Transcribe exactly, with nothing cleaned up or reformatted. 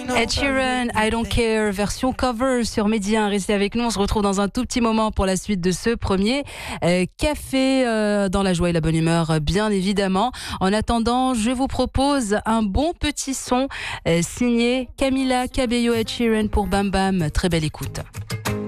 Ed Sheeran, I Don't Care, version cover sur Média. Restez avec nous, on se retrouve dans un tout petit moment pour la suite de ce premier euh, café euh, dans la joie et la bonne humeur, bien évidemment. En attendant, je vous propose un bon petit son euh, signé Camila Cabello Ed Sheeran pour Bam Bam. Très belle écoute.